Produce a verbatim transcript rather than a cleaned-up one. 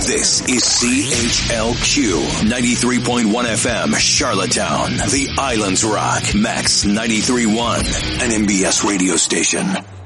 This is C H L Q ninety-three point one F M, Charlottetown, the Islands Rock, Max ninety-three point one, an M B S radio station.